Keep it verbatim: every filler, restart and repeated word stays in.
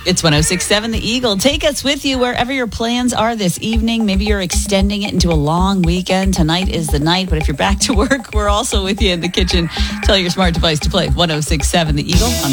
It's one oh six point seven The Eagle. Take us with you wherever your plans are this evening. Maybe you're extending it into a long weekend. Tonight is the night, but if you're back to work, we're also with you in the kitchen. Tell your smart device to play one oh six point seven The Eagle on